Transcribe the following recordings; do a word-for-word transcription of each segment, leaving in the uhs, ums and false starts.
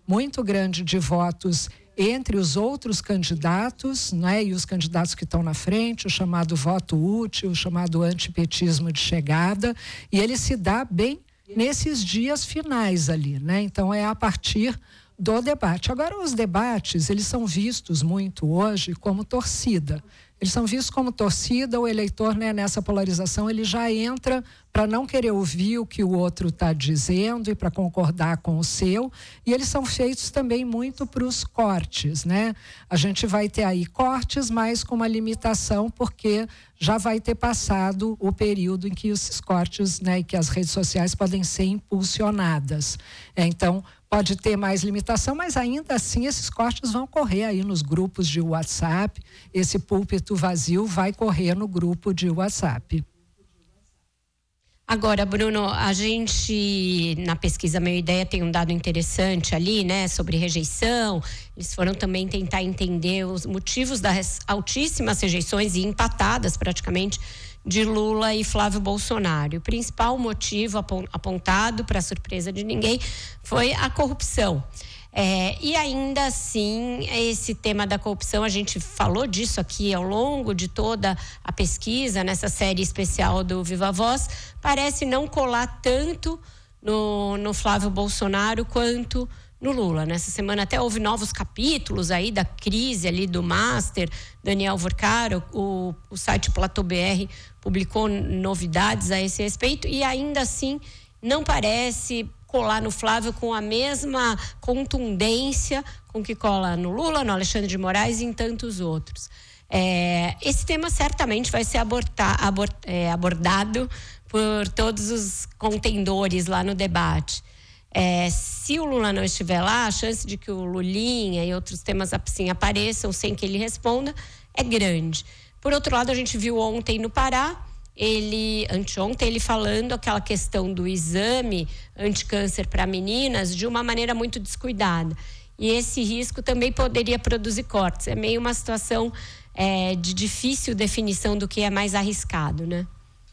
muito grande de votos entre os outros candidatos, né, e os candidatos que estão na frente, o chamado voto útil, o chamado antipetismo de chegada, e ele se dá bem nesses dias finais ali, né? Então é a partir do debate. Agora, os debates, eles são vistos muito hoje como torcida. Eles são vistos como torcida, o eleitor, né, nessa polarização, ele já entra para não querer ouvir o que o outro está dizendo e para concordar com o seu, e eles são feitos também muito para os cortes, né? A gente vai ter aí cortes, mas com uma limitação, porque já vai ter passado o período em que esses cortes, né, e que as redes sociais podem ser impulsionadas. É, então, pode ter mais limitação, mas ainda assim esses cortes vão correr aí nos grupos de WhatsApp. Esse púlpito vazio vai correr no grupo de WhatsApp. Agora, Bruno, a gente, na pesquisa Meio Ideia, tem um dado interessante ali, né, sobre rejeição. Eles foram também tentar entender os motivos das altíssimas rejeições e empatadas, praticamente, de Lula e Flávio Bolsonaro. O principal motivo apontado, para surpresa de ninguém, foi a corrupção. É, e ainda assim, esse tema da corrupção, a gente falou disso aqui ao longo de toda a pesquisa, nessa série especial do Viva Voz, parece não colar tanto no, no Flávio Bolsonaro quanto no Lula. Nessa semana até houve novos capítulos aí da crise ali do Master, Daniel Vorcaro, o, o site Platô B R publicou novidades a esse respeito, e ainda assim não parece colar no Flávio com a mesma contundência com que cola no Lula, no Alexandre de Moraes e em tantos outros. É, esse tema certamente vai ser abortar, abor, é, abordado por todos os contendores lá no debate. É, se o Lula não estiver lá, a chance de que o Lulinha e outros temas assim apareçam sem que ele responda é grande. Por outro lado, a gente viu ontem no Pará, ele, anteontem, ele falando aquela questão do exame anticâncer para meninas de uma maneira muito descuidada. E esse risco também poderia produzir cortes. É meio uma situação é, de difícil definição do que é mais arriscado, né?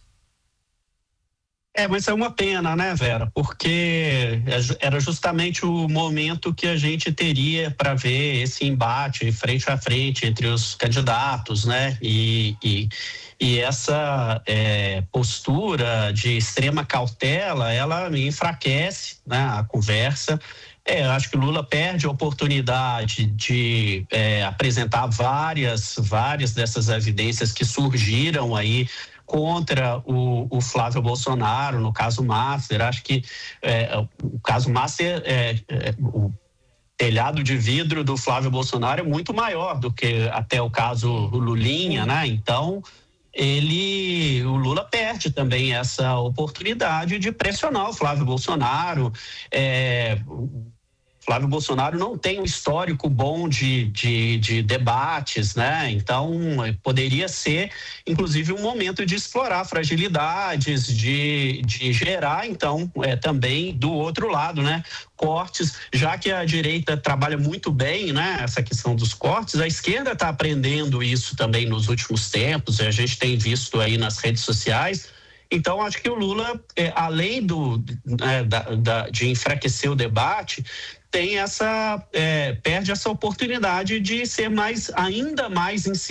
É, mas é uma pena, né, Vera? Porque era justamente o momento que a gente teria para ver esse embate frente a frente entre os candidatos, né? E, e, e essa é, postura de extrema cautela, ela enfraquece, né, a conversa. É, eu acho que o Lula perde a oportunidade de é, apresentar várias, várias dessas evidências que surgiram aí contra o, o Flávio Bolsonaro, no caso Master. Acho que é, o caso Master, é, é, o telhado de vidro do Flávio Bolsonaro é muito maior do que até o caso Lulinha, né? Então, ele, o Lula perde também essa oportunidade de pressionar o Flávio Bolsonaro. É, Flávio Bolsonaro não tem um histórico bom de, de, de debates, né? Então, poderia ser, inclusive, um momento de explorar fragilidades, de, de gerar, então, é, também do outro lado, né? Cortes, já que a direita trabalha muito bem, né? Essa questão dos cortes, a esquerda está aprendendo isso também nos últimos tempos, a gente tem visto aí nas redes sociais. Então, acho que o Lula, é, além do, é, da, da, de enfraquecer o debate, tem essa, é, perde essa oportunidade de ser mais, ainda mais incisivo